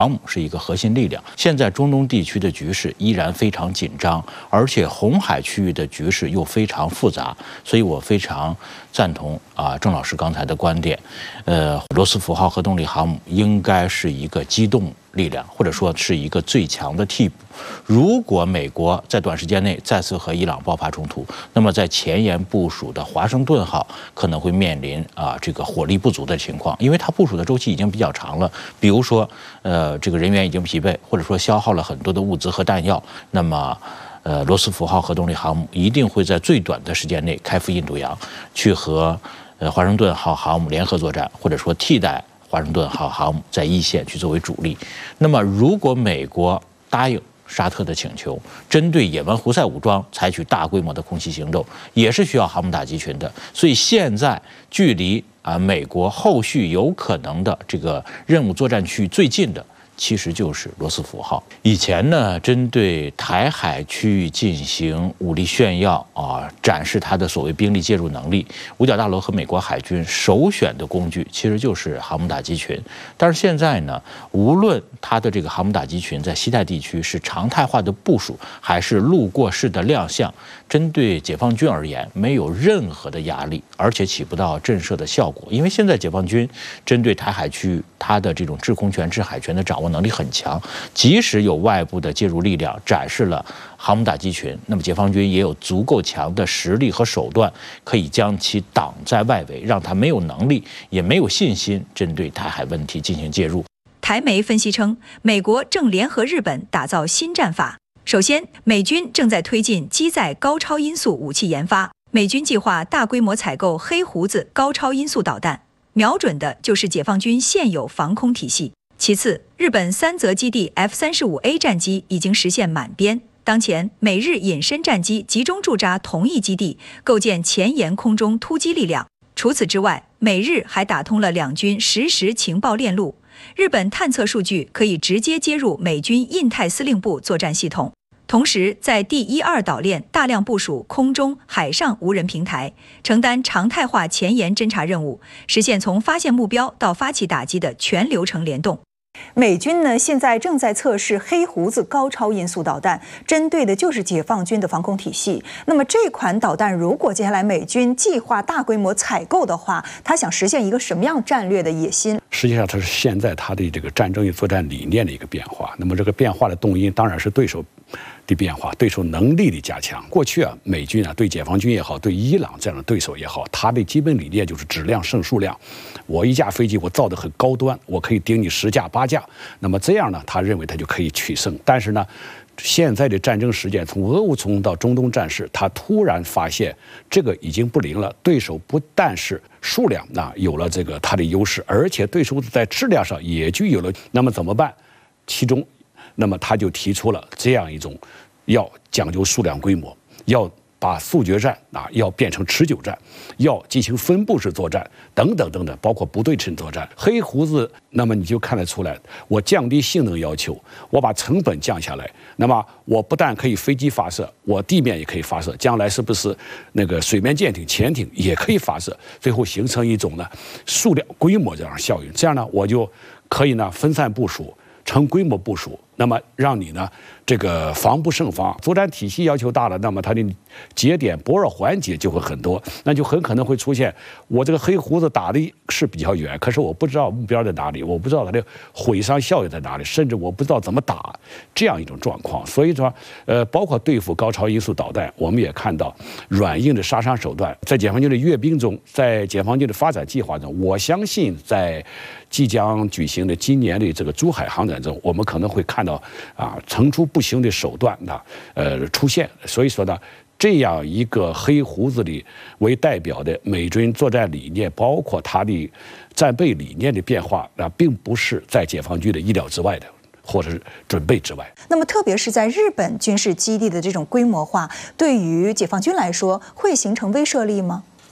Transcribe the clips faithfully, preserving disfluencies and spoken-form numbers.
航母是一个核心力量。现在中东地区的局势依然非常紧张，而且红海区域的局势又非常复杂，所以我非常赞同啊郑老师刚才的观点。呃，罗斯福号核动力航母应该是一个机动力量，或者说是一个最强的替补。如果美国在短时间内再次和伊朗爆发冲突，那么在前沿部署的华盛顿号可能会面临啊这个火力不足的情况，因为它部署的周期已经比较长了。比如说，呃，这个人员已经疲惫，或者说消耗了很多的物资和弹药，那么。呃，罗斯福号核动力航母一定会在最短的时间内开赴印度洋，去和呃华盛顿号航母联合作战，或者说替代华盛顿号航母在一线去作为主力。那么，如果美国答应沙特的请求，针对也门胡塞武装采取大规模的空袭行动，也是需要航母打击群的。所以现在距离啊美国后续有可能的这个任务作战区最近的。其实就是罗斯福号。以前呢，针对台海区域进行武力炫耀啊，展示它的所谓兵力介入能力，五角大楼和美国海军首选的工具其实就是航母打击群。但是现在呢，无论它的这个航母打击群在西太地区是常态化的部署，还是路过式的亮相，针对解放军而言没有任何的压力，而且起不到震慑的效果。因为现在解放军针对台海区域，它的这种制空权、制海权的掌握能力很强，即使有外部的介入力量展示了航母打击群，那么解放军也有足够强的实力和手段，可以将其挡在外围，让他没有能力也没有信心针对台海问题进行介入。 台媒分析称，美国正联合日本打造新战法。首先，美军正在推进机载高超音速武器研发，美军计划大规模采购黑胡子高超音速导弹，瞄准的就是解放军现有防空体系。其次，日本三泽基地 F 三十五 A 战机已经实现满编，当前美日隐身战机集中驻扎同一基地，构建前沿空中突击力量。除此之外，美日还打通了两军实时情报链路，日本探测数据可以直接接入美军印太司令部作战系统。同时，在第一二岛链大量部署空中、海上无人平台，承担常态化前沿侦察任务，实现从发现目标到发起打击的全流程联动。 美军呢，现在正在测试黑胡子高超音速导弹，针对的就是解放军的防空体系。那么这款导弹，如果接下来美军计划大规模采购的话，他想实现一个什么样战略的野心？ 实际上，它是现在它的这个战争与作战理念的一个变化。那么这个变化的动因，当然是对手的变化，对手能力的加强。过去啊，美军啊对解放军也好，对伊朗这样的对手也好，它的基本理念就是质量胜数量。我一架飞机我造得很高端，我可以顶你十架八架，那么这样呢，他认为他就可以取胜。但是呢，现在的战争实践，从俄乌冲突到中东战事，他突然发现这个已经不灵了。对手不但是数量啊有了这个他的优势，而且对手在质量上也具有了。那么怎么办？其中，那么他就提出了这样一种，要讲究数量规模，要把速决战啊要变成持久战，要进行分布式作战等等等等，包括不对称作战。黑胡子，那么你就看得出来，我降低性能要求，我把成本降下来，那么我不但可以飞机发射，我地面也可以发射，将来是不是那个水面舰艇、潜艇也可以发射？最后形成一种呢数量规模这样效应，这样呢我就可以呢分散部署。成规模部署，那么让你呢这个防不胜防。作战体系要求大了，那么它的节点薄弱环节就会很多，那就很可能会出现我这个黑胡子打的是比较远，可是我不知道目标在哪里，我不知道它的毁伤效应在哪里，甚至我不知道怎么打，这样一种状况。所以说，呃，包括对付高超音速导弹，我们也看到软硬的杀伤手段，在解放军的阅兵中，在解放军的发展计划中，我相信在即将举行的今年的这个珠海航展中，我们可能会看到啊层出不穷的手段呢，呃出现。所以说呢，这样一个黑胡子里为代表的美军作战理念，包括它的战备理念的变化，那并不是在解放军的意料之外的，或者是准备之外。 那么，特别是在日本军事基地的这种规模化，对于解放军来说，会形成威慑力吗？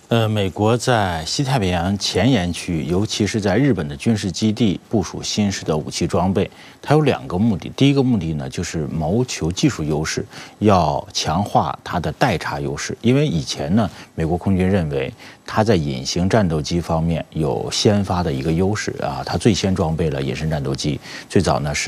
呃，美国在西太平洋前沿区域，尤其是在日本的军事基地部署新式的武器装备，它有两个目的。第一个目的呢，就是谋求技术优势，要强化它的代差优势。因为以前呢，美国空军认为它在隐形战斗机方面有先发的一个优势啊，它最先装备了隐身战斗机，最早呢是。